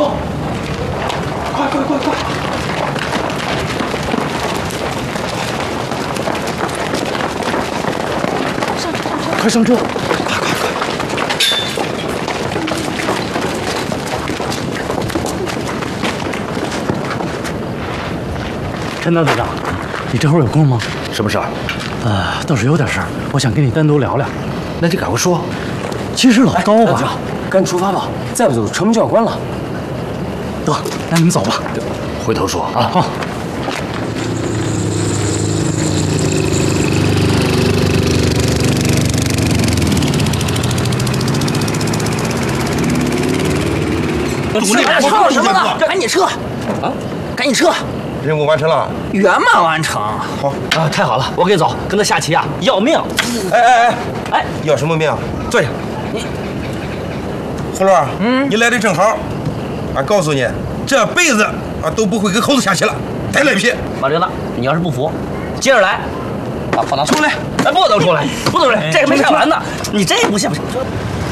走，快！快上车！快！陈大队长，你这会儿有空吗？ 什么事儿？ 倒是有点事儿，我想跟你单独聊聊。 那你赶快说。 其实老高吧， 赶紧出发吧，再不走城门就要关了。 得，那你们走吧。 回头说啊。 好。 吵什么呢？赶紧撤！啊，赶紧撤！ 任务完成了， 圆满完成。 好啊，太好了，我跟你走，跟他下棋啊，要命！ 哎，要什么命？坐下。胡乐，你来的正好。俺告诉你，这辈子啊都不会跟猴子下棋了，太赖皮。 马玲子，你要是不服，接着来。把炮拿出来！哎，不能出来，这个没看完呢。你这不行不行。